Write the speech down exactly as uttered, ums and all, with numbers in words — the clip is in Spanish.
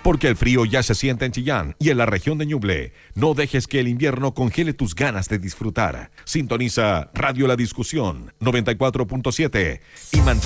Porque el frío ya se siente en Chillán y en la región de Ñuble. No dejes que el invierno congele tus ganas de disfrutar. Sintoniza Radio La Discusión noventa y cuatro punto siete y mantén